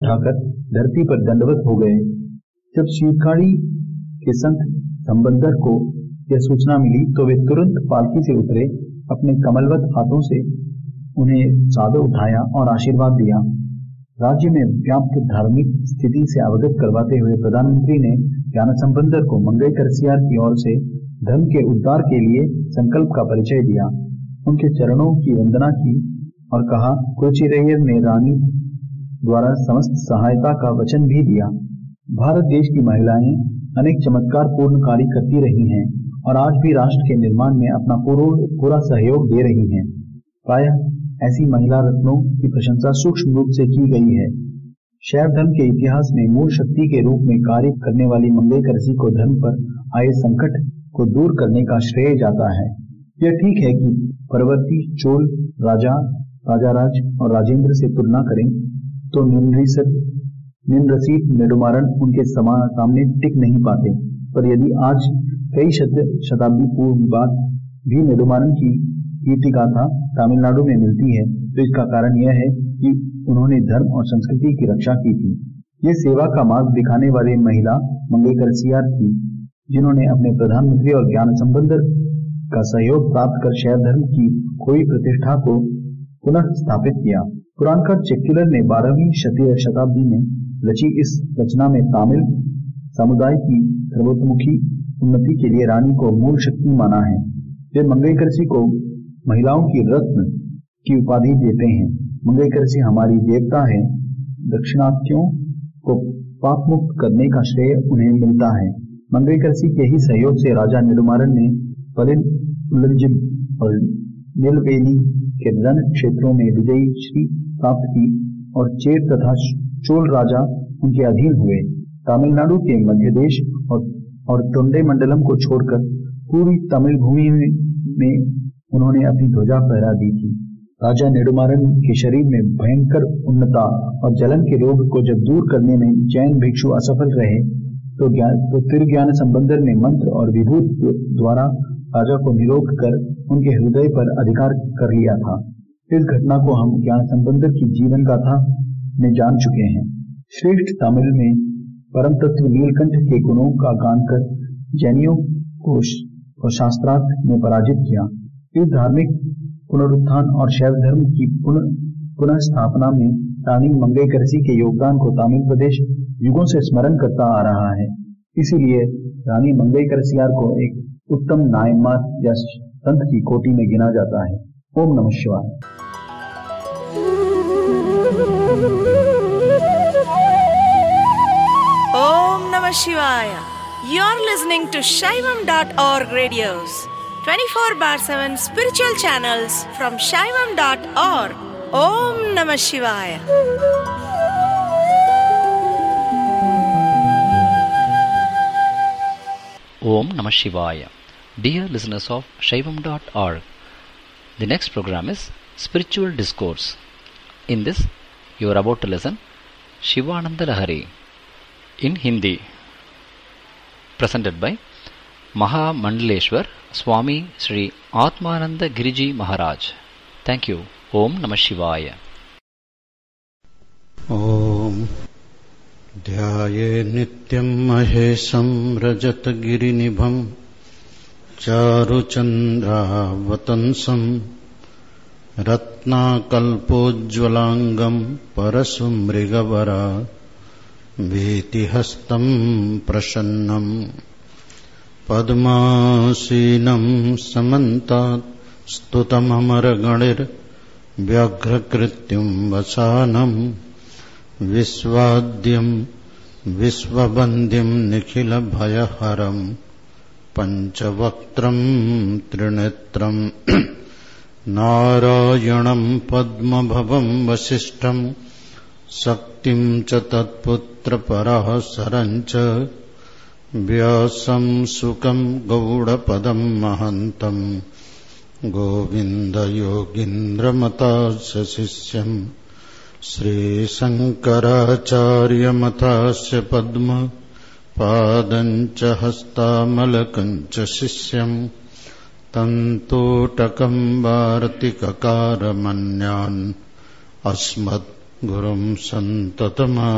उठाकर धरती पर दंडवत हो गए। जब शीतकाड़ी के संत संबंधर को यह सूचना मिली तो वे तुरंत पालकी से उतरे, अपने कमलवत हाथों से उन्हें सादर उठाया और आशीर्वाद दिया। राज्य में व्याप्त धार्मिक स्थिति से अवगत करवाते हुए प्रधानमंत्री ने ज्ञानसंबंधर को मंगईकरसियार की ओर से धर्म के उद्धार के लिए संकल्प का परिचय दिया। उनके चरणों की वंदना की और कहा, कोचिरैयर ने रानी द्वारा समस्त सहायता का वचन भी दिया। भारत देश की महिलाएं अनेक चमत्कार पूर्ण कार्य करती रही हैं और आज भी राष्ट्र के निर्माण में अपना पूरा सहयोग दे रही हैं। प्रायः ऐसी महिला रत्नों की प्रशंसा सूक्ष्म रूप से की गई है। शैव धर्म के इतिहास में मूल शक्ति के रूप में कार्य करने वाली मंगईकरसी को धर्म पर आए संकट को दूर करने का श्रेय जाता है। यह ठीक है कि परवर्ती चोल राजाराज और राजेंद्र से तुलना करें तो निम्रसीत नेडुमारन उनके सामने टिक नहीं पाते, पर यदि आज कई शताब्दी पूर्व बाद भी नेडुमारन की कीर्ति गाथा तमिलनाडु में मिलती है तो इसका कारण यह है कि उन्होंने धर्म और संस्कृति की रक्षा की थी। ये सेवा का मार्ग दिखाने वाले महिला मंगईकरसियार थी, जिन्होंने अपने प्रधानमंत्री और ज्ञानसंबंधर का सहयोग प्राप्त कर शैव धर्म की खोई प्रतिष्ठा को पुनः स्थापित किया। पुराणकार चेक्युलर ने 12वीं शताब्दी में रची इस रचना में तमिल समुदाय की सर्वतोमुखी उन्नति के लिए रानी को मूल शक्ति माना है। वे मंगईकरसी को महिलाओं की रत्न की उपाधि देते हैं। मंगईकरसी हमारी देवता है। दक्षिणात्यों को पाप मुक्त करने का श्रेय उन्हें मिलता है। मंगईकरसी के ही सहयोग से राजा नेडुमारन ने पलिन उल्लंजिब और नीलवेली के रण क्षेत्रों में विजयी श्री प्राप्त की और चेर तथा चोल राजा उनके अधीन हुए। तमिलनाडु के मध्य देश और टोंडे मंडलम को छोड़कर पूरी तमिल भूमि में उन्होंने अपनी ध्वजा फहरा दी थी। राजा नेडुमारन के शरीर में भयंकर उन्नता और जलन के रोग को जब दूर करने में जैन भिक्षु असफल रहे तो फिर ज्ञानसंबंधर ने मंत्र और विभूत द्वारा राजा को निरोग कर उनके हृदय पर अधिकार कर लिया था। इस घटना को हम ज्ञानसंबंधर की जीवन गाथा में जान चुके हैं। श्रेष्ठ तमिल में परम तत्व नीलकंठ के गुणों का गान कर जैनियों को शास्त्रार्थ में पराजित किया। इस धार्मिक पुनरुत्थान और शैव धर्म की पुनः स्थापना में रानी मंगईकरसी के योगदान को तमिल प्रदेश युगों से स्मरण करता आ रहा है। इसीलिए रानी मंगईकरसियार को एक उत्तम नायमार या संत की कोटि में गिना जाता है। ओम नमः शिवाय। Om Namah Shivaya. You're listening to Shaivam.org radios, 24/7 spiritual channels from Shaivam.org. Om Namah Shivaya. Om Namah Shivaya. Dear listeners of Shaivam.org, the next program is Spiritual Discourse. In this, you are about to listen Shivananda Lahari in Hindi, presented by Mahamandaleshwar Swami Sri Atmananda Giriji Maharaj. Thank you. Om Namah Shivaya. Om ध्याये नित्यं महेशं रजतगिरिनिभं चारुचन्द्रावतंसं रत्नाकल्पोज्ज्वलांगं परशुमृगवरा भीतिहस्तं प्रसन्नं पद्मासीनं समन्तात् स्तुतममरगणैर्व्यघ्रकृत्यं वसानं विश्वाद्यं विश्ववन्द्यं निखिलभयहरं पञ्चवक्त्रं त्रिनेत्रं नारायणं पद्मभवं वसिष्ठं शक्तिं च तत्पुत्रपराशरं च व्यासं शुकं गौडपदं महन्तं गोविन्दयोगीन्द्रमतास्य शिष्यं श्रीशङ्कराचार्यमतास्य पद्म पादं च हस्तामलकं च शिष्यं तन्तोटकं वार्तिककारमन्यान् अस्मद्गुरुं सन्ततम्